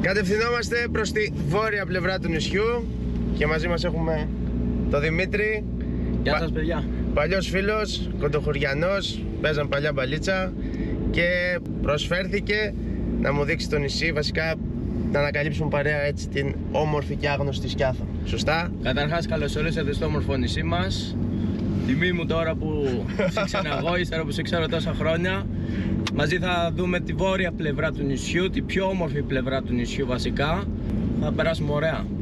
Κατευθυνόμαστε προς τη βόρεια πλευρά του νησιού και μαζί μας έχουμε τον Δημήτρη. Γεια σας παιδιά. Παλιός φίλος, κοντοχωριανός, παίζαν παλιά μπαλίτσα και προσφέρθηκε να μου δείξει το νησί, βασικά να ανακαλύψουμε παρέα έτσι την όμορφη και άγνωστη Σκιάθο. Σωστά? Καταρχάς καλώς ορίσατε στο όμορφο νησί μας. Τιμή μου τώρα που σε ξεναγώ, ύστερα που σε ξέρω τόσα χρόνια. Μαζί θα δούμε τη βόρεια πλευρά του νησιού, τη πιο όμορφη πλευρά του νησιού βασικά. Θα περάσουμε ωραία.